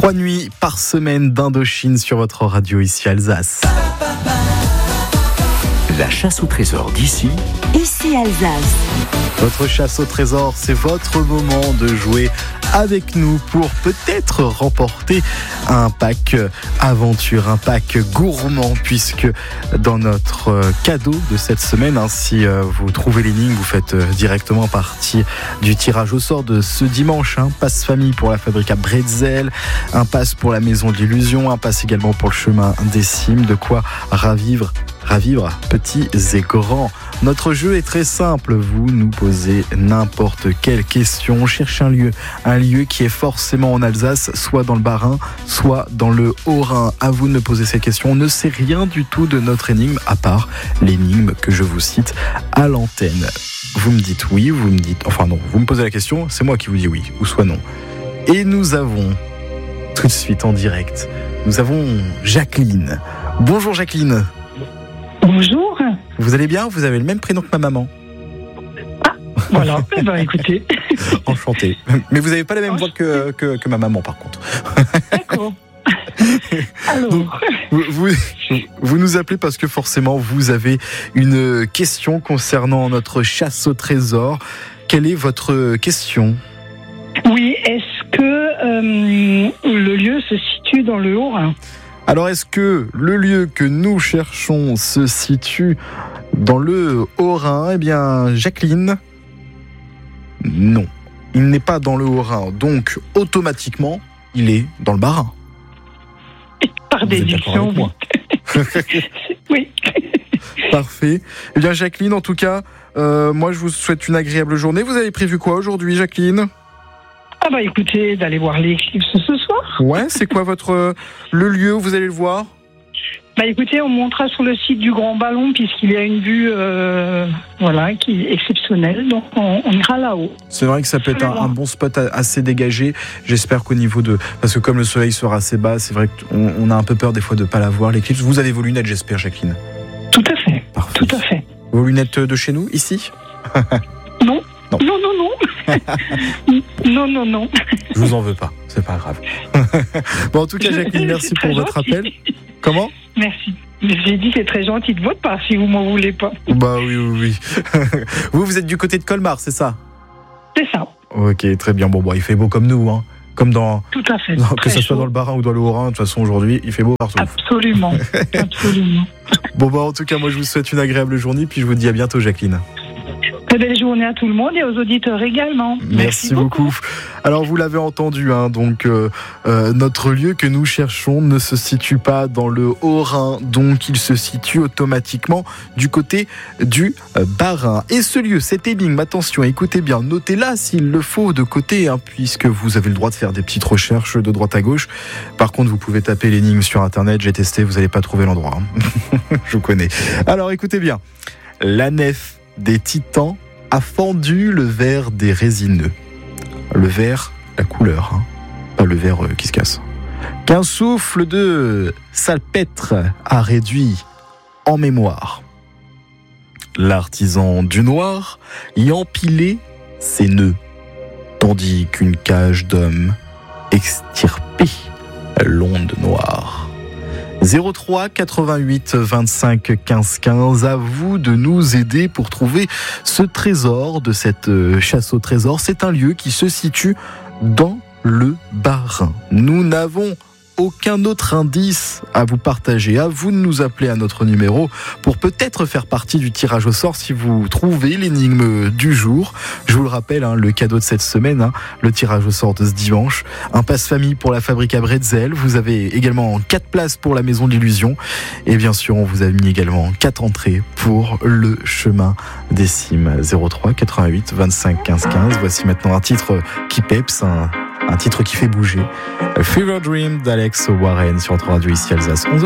3 nuits par semaine d'Indochine sur votre radio ici Alsace. La chasse au trésor d'ici. Ici Alsace. Votre chasse au trésor, c'est votre moment de jouer avec nous pour peut-être remporter un pack aventure, un pack gourmand, puisque dans notre cadeau de cette semaine, si vous trouvez l'énigme, vous faites directement partie du tirage au sort de ce dimanche. Un pass famille pour la Fabrica Bretzel, un pass pour la Maison de l'Illusion, un pass également pour le chemin des cimes, de quoi ravivre petits et grands. Notre jeu est très simple, vous nous posez n'importe quelle question, cherchez un lieu qui est forcément en Alsace, soit dans le Bas-Rhin, soit dans le Haut-Rhin. À vous de me poser ces questions, on ne sait rien du tout de notre énigme, à part l'énigme que je vous cite à l'antenne. Vous me dites oui, vous me posez la question, c'est moi qui vous dis oui, ou soit non. Et nous avons, tout de suite en direct, nous avons Jacqueline. Bonjour Jacqueline. Bonjour. Vous allez bien ? Vous avez le même prénom que ma maman. Ah, voilà. Écoutez. Enchanté. Mais vous n'avez pas la même voix que ma maman, par contre. D'accord. Alors. Donc, vous nous appelez parce que forcément, vous avez une question concernant notre chasse au trésor. Quelle est votre question ? Oui, est-ce que le lieu se situe dans le Haut-Rhin ? Alors, est-ce que le lieu que nous cherchons se situe dans le Haut-Rhin ? Eh bien, Jacqueline, non. Il n'est pas dans le Haut-Rhin, donc automatiquement, il est dans le Bas-Rhin. Par déduction, oui. Parfait. Eh bien, Jacqueline, en tout cas, moi, je vous souhaite une agréable journée. Vous avez prévu quoi aujourd'hui, Jacqueline ? Écoutez, d'aller voir l'éclipse ce soir. Ouais, c'est quoi le lieu où vous allez le voir ? Écoutez, on montera sur le site du Grand Ballon puisqu'il y a une vue qui est exceptionnelle, donc on ira là-haut. C'est vrai que ça peut être un bon spot assez dégagé. J'espère qu'au niveau parce que comme le soleil sera assez bas, c'est vrai qu'on a un peu peur des fois de ne pas la voir, l'éclipse. Vous avez vos lunettes, j'espère, Jacqueline ? Tout à fait. Parfait. Tout à fait. Vos lunettes de chez nous, ici ? Non. Non. Je vous en veux pas, c'est pas grave. Bon, en tout cas, Jacqueline, merci pour votre appel. Comment ? Merci. J'ai dit c'est très gentil de votre part si vous m'en voulez pas. Bah oui. Vous êtes du côté de Colmar, c'est ça ? C'est ça. Ok, très bien. Bon, il fait beau comme nous, hein. Comme dans. Tout à fait. Que ce soit dans le Bas-Rhin ou dans le Haut-Rhin, de toute façon aujourd'hui, il fait beau partout. Absolument. Bon, en tout cas, moi je vous souhaite une agréable journée, puis je vous dis à bientôt, Jacqueline. Très belle journée à tout le monde et aux auditeurs également. Merci beaucoup. Alors vous l'avez entendu, donc notre lieu que nous cherchons ne se situe pas dans le Haut-Rhin, donc il se situe automatiquement du côté du Bas-Rhin. Et ce lieu, cette énigme, attention, écoutez bien, notez-la s'il le faut de côté, puisque vous avez le droit de faire des petites recherches de droite à gauche. Par contre, vous pouvez taper l'énigme sur Internet, j'ai testé, vous n'allez pas trouver l'endroit. Je vous connais. Alors écoutez bien, la nef des titans a fendu le verre des résineux. Le verre, la couleur, pas le verre qui se casse. Qu'un souffle de salpêtre a réduit en mémoire. L'artisan du noir y empilait ses nœuds, tandis qu'une cage d'hommes extirpait l'onde noire. 03 88 25 15 15, à vous de nous aider pour trouver ce trésor de cette chasse au trésor. C'est un lieu qui se situe dans le Bas-Rhin. Nous n'avons aucun autre indice à vous partager. À vous de nous appeler à notre numéro pour peut-être faire partie du tirage au sort si vous trouvez l'énigme du jour. Je vous le rappelle, le cadeau de cette semaine, le tirage au sort de ce dimanche. Un pass famille pour la Fabrica Bretzel. Vous avez également 4 places pour la Maison de l'Illusion. Et bien sûr, on vous a mis également 4 entrées pour le chemin des cimes. 03 88 25 15 15. Voici maintenant un titre qui peps, un titre qui fait bouger. Fever Dream d'Alex Warren sur notre radio ici Alsace.